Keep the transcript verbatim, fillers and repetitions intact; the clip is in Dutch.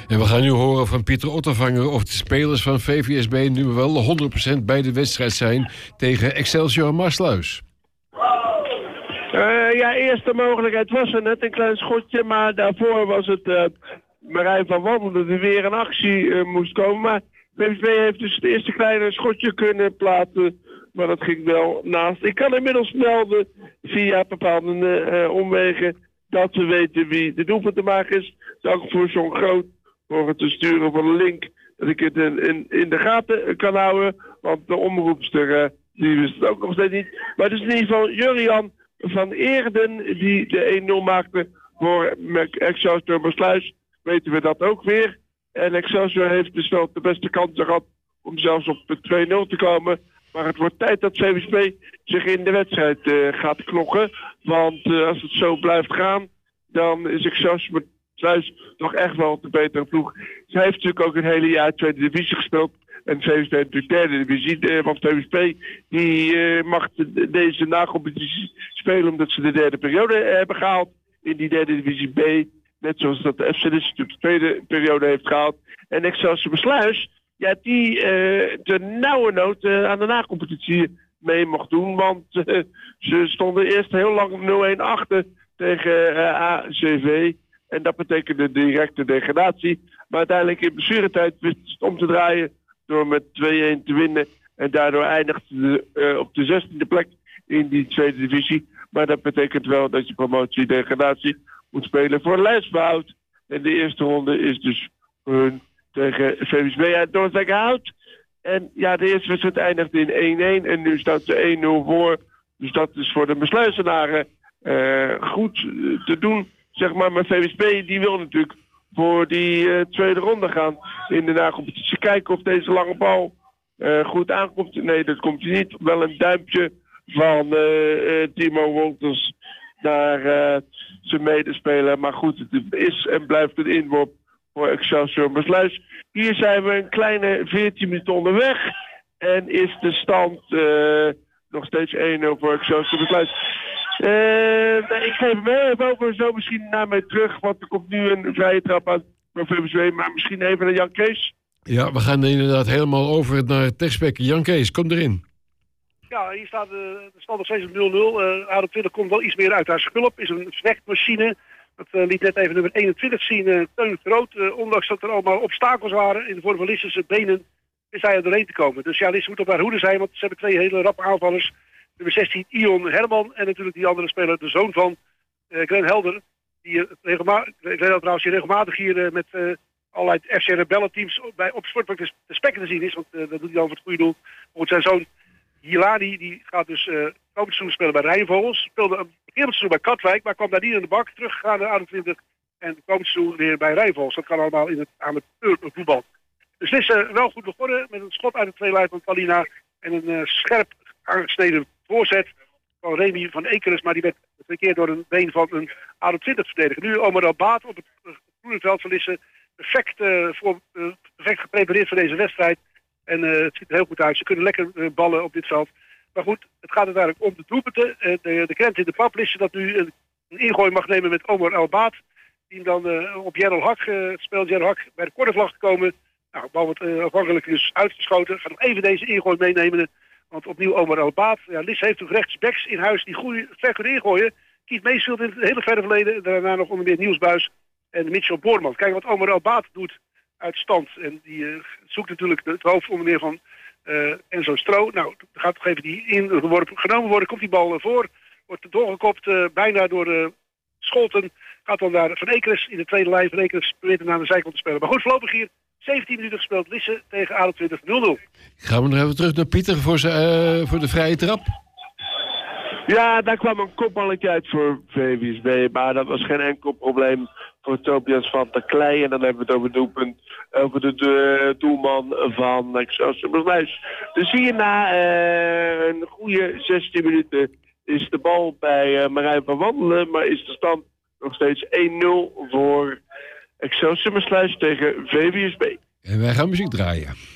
En we gaan nu horen van Pieter Ottervanger of de spelers van V V S B nu wel honderd procent bij de wedstrijd zijn tegen Excelsior Maasluis. Uh, ja, eerste mogelijkheid was er net een klein schotje, maar daarvoor was het uh, Marijn van Wandelen die weer in actie uh, moest komen. Maar V V S B heeft dus het eerste kleine schotje kunnen plaatsen, maar dat ging wel naast. Ik kan inmiddels melden via bepaalde uh, omwegen dat we weten wie de doelpunt te maken is. Dank voor zo'n groot voor het te sturen van een link dat ik het in, in, in de gaten kan houden, want de omroepster uh, die wist het ook nog steeds niet. Maar het is in ieder geval Jurian van Eerden die de één nul maakte voor Excelsior Maasluis. Weten we dat ook weer. En Excelsior heeft dus wel de beste kansen gehad om zelfs op de twee nul te komen. Maar het wordt tijd dat V V S B zich in de wedstrijd uh, gaat knokken. Want uh, als het zo blijft gaan, dan is Excelsior Maasluis toch echt wel de betere ploeg. Zij heeft natuurlijk ook een hele jaar tweede divisie gespeeld. En V V S B natuurlijk derde divisie. Uh, want V V S B die uh, mag de, deze nacompetitie spelen omdat ze de derde periode hebben gehaald. In die derde divisie B. Net zoals dat de F C Lisse natuurlijk de tweede periode heeft gehaald. En Excelsior Maasluis, ja, die uh, de nauwe nood uh, aan de nacompetitie mee mocht doen. Want uh, ze stonden eerst heel lang nul-een achter tegen uh, A C V. En dat betekende directe degradatie. Maar uiteindelijk in blessuretijd wist het om te draaien door met twee-een te winnen. En daardoor eindigde ze uh, op de zestiende plek in die tweede divisie. Maar dat betekent wel dat je promotie-degradatie moet spelen voor lijstbehoud. En de eerste ronde is dus voor hun tegen V V S B uit Noordwijkerhout. En ja, de eerste wedstrijd eindigde in één-een en nu staat ze één nul voor. Dus dat is voor de Maasluizenaren uh, goed te doen, zeg maar. Maar V V S B die wil natuurlijk voor die uh, tweede ronde gaan in de nacompetitie. Kijken of deze lange bal uh, goed aankomt. Nee, dat komt hij niet. Wel een duimpje van uh, uh, Timo Wolters naar uh, zijn medespeler. Maar goed, het is en blijft een inworp voor Excelsior Maasluis. Hier zijn we een kleine veertien minuten onderweg. En is de stand uh, nog steeds één nul voor Excelsior Maasluis. Uh, nee, ik geef hem heel even over, zo misschien naar mij terug. Want er komt nu een vrije trap aan voor V V S B. Maar misschien even naar Jan Kees. Ja, we gaan inderdaad helemaal over naar het tekstspek. Jan Kees, kom erin. Ja, hier staat uh, de stand nog steeds op nul nul. Uh, A twintig komt wel iets meer uit haar schulp. Is een vechtmachine. Dat uh, liet net even nummer eenentwintig zien. Uh, Teun het Rood. Uh, ondanks dat er allemaal obstakels waren in de vorm van Lisse's benen, is hij er doorheen te komen. Dus ja, Lisse moet op haar hoede zijn. Want ze hebben twee hele rappe aanvallers. Nummer zestien, Ion Herman. En natuurlijk die andere speler, de zoon van uh, Glenn Helder. Die, uh, regelma- trouwens, die regelmatig hier uh, met uh, allerlei F C Rebellen-teams bij, op Sportpark de, de spekken te zien is. Want uh, dat doet hij dan voor het goede doel. Want zijn zoon Hilani, die gaat dus uh, komend seizoen spelen bij Rijnvogels. Speelde een eerder seizoen bij Katwijk, maar kwam daar niet in de bak. Teruggegaan naar eenentwintig en komend seizoen weer bij Rijnvogels. Dat kan allemaal in het, aan het voetbal. Dus Lisse uh, wel goed begonnen met een schot uit de twee lijn van Palina. En een uh, scherp aangesneden voorzet van Remy van Ekeres. Maar die werd verkeerd door een been van een eenentwintig verdediger. Nu Omar El Baat op het uh, groene veld van Lisse. Perfect, uh, voor, uh, perfect geprepareerd voor deze wedstrijd. En uh, het ziet er heel goed uit. Ze kunnen lekker uh, ballen op dit veld. Maar goed, het gaat uiteindelijk om de doelpunten. Uh, de, de krent in de pap Lisse dat nu een, een ingooi mag nemen met Omar El Baat. Die dan uh, op Gerald Hak uh, speelt. Gerald Hak bij de cornervlag gekomen. Nou, de bal wordt uh, afhankelijk dus uitgeschoten. Ik ga nog even deze ingooi meenemen. Want opnieuw Omar El Baat. Ja, Lisse heeft ook rechtsbacks in huis die goed ver kunnen ingooien. Kiet Meesfield in het hele verre verleden. Daarna nog onder meer Niels Buis en Mitchell Boorman. Kijk wat Omar El Baat doet uit stand. En die uh, zoekt natuurlijk het hoofd onder meer van uh, Enzo Stro. Nou, er gaat toch even die ingeworpen genomen worden. Komt die bal uh, voor. Wordt doorgekopt uh, bijna door uh, Scholten. Gaat dan naar Van Ekeres in de tweede lijn. Van Ekeres probeert hem naar de zijkant te spelen. Maar goed, voorlopig hier zeventien minuten gespeeld. Lisse tegen eenentwintig nul nul. Gaan we nog even terug naar Pieter voor, zijn, uh, voor de vrije trap. Ja, daar kwam een kopballetje uit voor V V S B. Maar dat was geen enkel probleem voor Tobias van der Klei. En dan hebben we het over het doelpunt, over de, de doelman van Excelsior Maasluis. Dus hier na uh, een goede zestien minuten is de bal bij uh, Marijn van Wandelen. Maar is de stand nog steeds één nul voor Excelsior Maasluis tegen V V S B. En wij gaan muziek draaien.